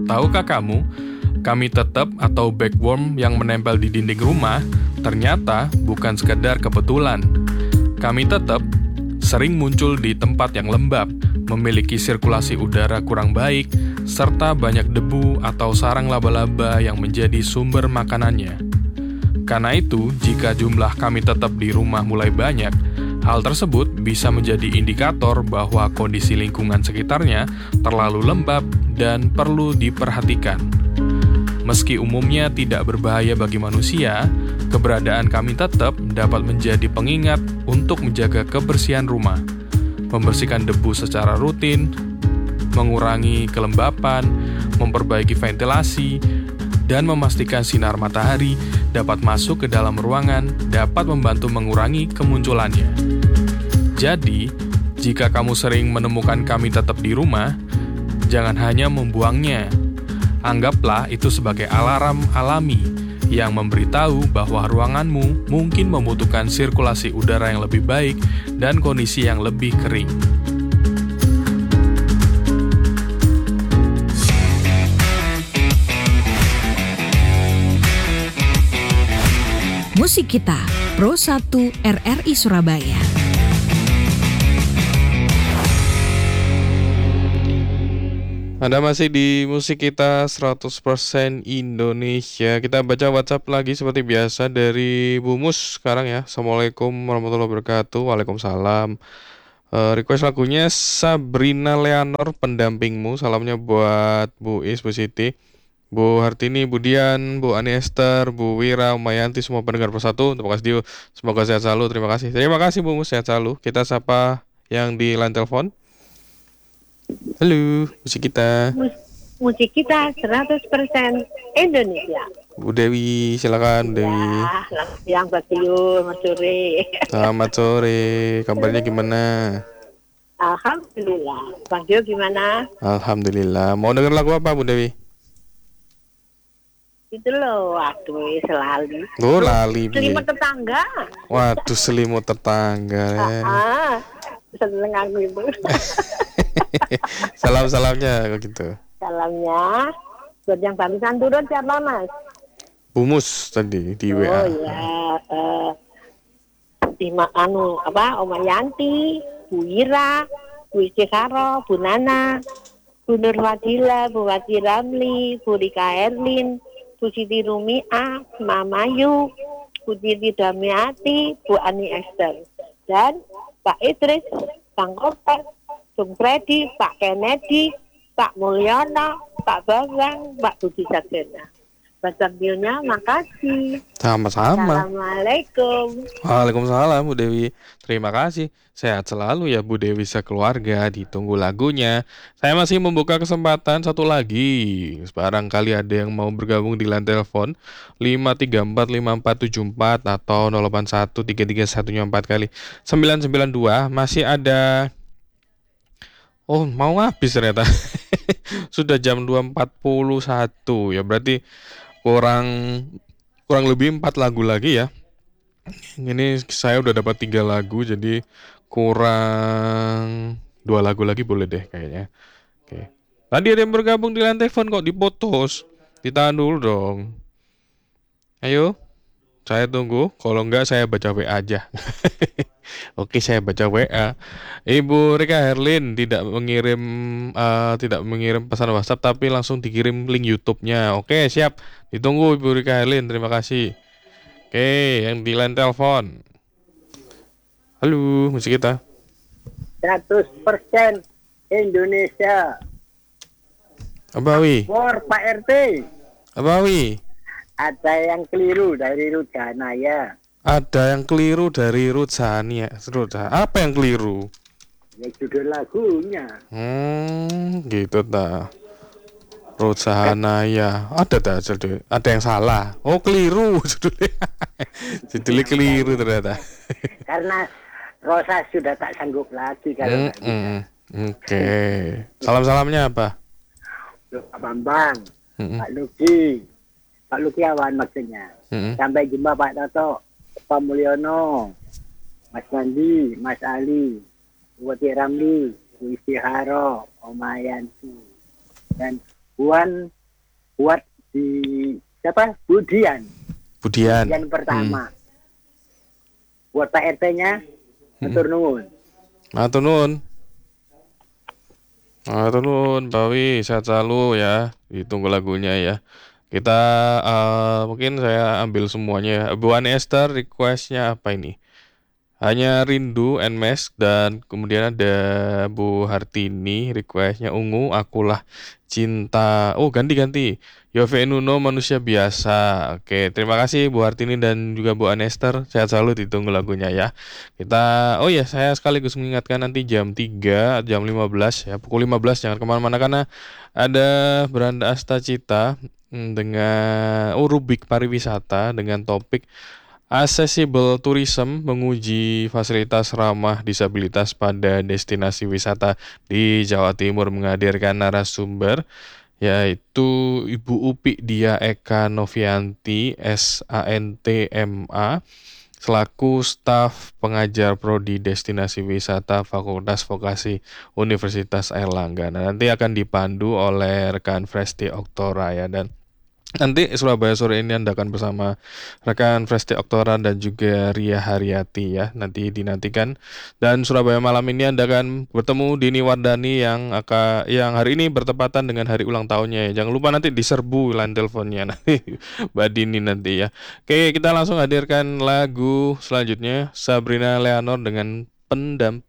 Tahukah kamu, kami tetap atau backworm yang menempel di dinding rumah ternyata bukan sekedar kebetulan. Kami tetap sering muncul di tempat yang lembab, memiliki sirkulasi udara kurang baik, serta banyak debu atau sarang laba-laba yang menjadi sumber makanannya. Karena itu, jika jumlah kami tetap di rumah mulai banyak, hal tersebut bisa menjadi indikator bahwa kondisi lingkungan sekitarnya terlalu lembab dan perlu diperhatikan. Meski umumnya tidak berbahaya bagi manusia, keberadaan kami tetap dapat menjadi pengingat untuk menjaga kebersihan rumah, membersihkan debu secara rutin, mengurangi kelembapan, memperbaiki ventilasi, dan memastikan sinar matahari dapat masuk ke dalam ruangan dapat membantu mengurangi kemunculannya. Jadi, jika kamu sering menemukan kami tetap di rumah, jangan hanya membuangnya. Anggaplah itu sebagai alarm alami yang memberitahu bahwa ruanganmu mungkin membutuhkan sirkulasi udara yang lebih baik dan kondisi yang lebih kering. Musik Kita, Pro 1 RRI Surabaya. Anda masih di Musik Kita 100% Indonesia. Kita baca WhatsApp lagi seperti biasa dari Bu Mus sekarang ya. Assalamualaikum warahmatullahi wabarakatuh. Waalaikumsalam. Request lagunya Sabrina Leonor, Pendampingmu. Salamnya buat Bu Is, Bu Siti, Bu Hartini, Bu Dian, Bu Ani Esther, Bu Wira, Umayanti, semua pendengar Persatu. Terima kasih. Semoga sehat selalu. Terima kasih. Terima kasih Bu Mus, sehat selalu. Kita sapa yang di line telepon. Halo, musik kita. Musik Kita 100% Indonesia. Bu Dewi, silakan Bu Dewi. Ya, selamat siang Pak Tio, Mas Sore. Selamat sore, kabarnya gimana? Alhamdulillah. Bang Tio gimana? Alhamdulillah. Mau denger lagu apa Bu Dewi? Itu loh, waduh selalu. Oh, lali. Selimut tetangga. Waduh, selimut tetangga. Seneng aku itu. Salam-salamnya gitu. Salamnya buat yang barusan turun siapa Mas? Bu Mus tadi di WA. Oh ya, Oma Yanti, Bu Ira, Bu Istikharo, Bu Nana, Bu Nur Fadila, Bu Wati Ramli, Bu Rika Erlin, Bu Siti Rumia, Mama Yu, Bu Titi Damiati, Bu Ani Esther, dan Pak Idris, Bang Kopet, Bung Freddy, Pak Kennedy, Pak Mulyono, Pak Bambang, Pak Budi Sagena. Baca-bionya makasih. Sama-sama. Assalamualaikum. Waalaikumsalam Bu Dewi. Terima kasih. Sehat selalu ya Bu Dewi sekeluarga. Ditunggu lagunya. Saya masih membuka kesempatan satu lagi. Barangkali ada yang mau bergabung di line telepon 5345474 atau 081331 kali 992. Masih ada. Oh, mau habis ternyata. Sudah jam 2.41 ya, berarti kurang lebih 4 lagu lagi ya. Ini saya udah dapat 3 lagu, jadi kurang 2 lagu lagi boleh deh kayaknya. Oke. Tadi ada yang bergabung di line telepon kok diputus. Ditahan dulu dong. Ayo. Saya tunggu, kalau enggak saya baca WA aja. Oke, saya baca WA. Ibu Rika Herlin tidak mengirim pesan WhatsApp tapi langsung dikirim link YouTube-nya. Oke, siap. Ditunggu Ibu Rika Herlin, terima kasih. Oke, yang di line telepon. Halo, musik kita. 100% Indonesia. Abawi. For Pak RT. Abawi. Ada yang keliru dari Rudanaya. Ada yang keliru dari Ruth Sania. Apa yang keliru? Ya judul lagunya. Gitu ta. Ruth Sahanaya. Ada yang salah. Oh, keliru judulnya. Judulnya keliru ternyata. Karena Rosa sudah tak sanggup lagi kalau Oke. Salam-salamnya apa? Pak Bambang, Pak Luki Awan maksudnya. Sampai jumpa Pak Toto, Pak Mulyono, Mas Nandi, Mas Ali, Wati Ramli, Bu Istiharo, Om Ayanti, dan buat di siapa? Budian Budian. pertama. Buat Pak RT-nya, matur nuwun. Matur nuwun. Matur nuwun, Pak Wi, sehat selalu ya. Ditunggu lagunya ya. Kita mungkin saya ambil semuanya ya. Bu Ani Esther requestnya apa ini? Hanya Rindu Nmes, dan kemudian ada Bu Hartini requestnya Ungu Akulah Cinta. Oh, ganti Yove Nuno Manusia Biasa. Oke, terima kasih Bu Hartini dan juga Bu Anester. Sehat selalu, ditunggu lagunya ya. Oh ya, saya sekaligus mengingatkan nanti jam 3, jam 15 ya, pukul 15 jangan kemana-mana karena ada Beranda Astacita dengan rubrik pariwisata dengan topik Accessible Tourism, menguji fasilitas ramah disabilitas pada destinasi wisata di Jawa Timur, menghadirkan narasumber yaitu Ibu Upi Dia Eka Novianti SANTMA selaku staf pengajar prodi destinasi wisata Fakultas Vokasi Universitas Airlangga. Nah, nanti akan dipandu oleh rekan Fresti Oktora ya, dan nanti Surabaya sore ini Anda akan bersama rekan Fresti Oktora dan juga Ria Haryati ya. Nanti dinantikan. Dan Surabaya malam ini Anda akan bertemu Dini Wardani yang hari ini bertepatan dengan hari ulang tahunnya ya. Jangan lupa nanti diserbu line teleponnya nanti Mbak Dini nanti ya. Oke, kita langsung hadirkan lagu selanjutnya, Sabrina Leonor dengan Pendamping.